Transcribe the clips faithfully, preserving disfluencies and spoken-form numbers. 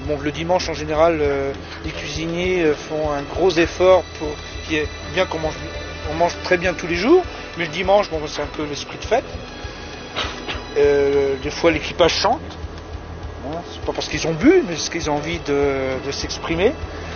bon, le dimanche en général, euh, les cuisiniers font un gros effort pour qui est bien qu'on mange, on mange très bien tous les jours, mais le dimanche, bon, c'est un peu l'esprit de fête. Euh, des fois, l'équipage chante. Hein, c'est pas parce qu'ils ont bu, mais parce qu'ils ont envie de, de s'exprimer.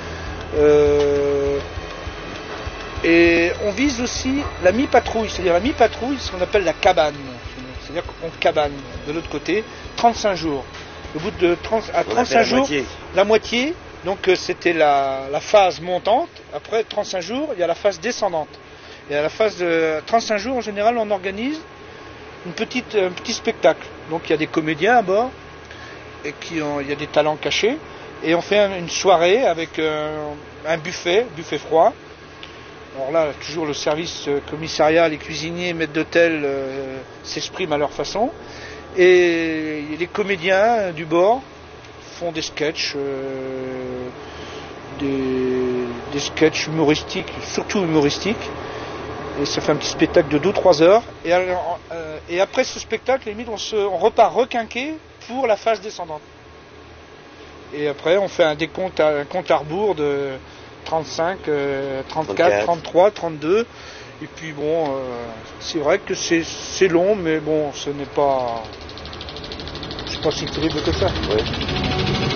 Euh, et on vise aussi la mi-patrouille, c'est-à-dire la mi-patrouille, c'est ce qu'on appelle la cabane. C'est-à-dire qu'on cabane de l'autre côté, trente-cinq jours. Au bout de trente, à trente-cinq jours, moitié. la moitié, donc c'était la, la phase montante. Après trente-cinq jours, il y a la phase descendante. Et à la phase de trente-cinq jours, en général, on organise une petite, un petit spectacle. Donc il y a des comédiens à bord, et qui ont, il y a des talents cachés. Et on fait une soirée avec un, un buffet, buffet froid. Alors là, toujours le service commissariat, les cuisiniers, maîtres d'hôtel euh, s'expriment à leur façon. Et les comédiens du bord font des sketchs, euh, des, des sketchs humoristiques, surtout humoristiques. Et ça fait un petit spectacle de deux trois heures. Et, alors, euh, et après ce spectacle, limite, on, se, on repart requinqué pour la phase descendante. Et après, on fait un décompte, un compte à rebours de trente-cinq, euh, trente-quatre, trente-trois, trente-deux. Et puis bon, euh, c'est vrai que c'est, c'est long, mais bon, ce n'est pas, c'est pas si terrible que ça. Oui.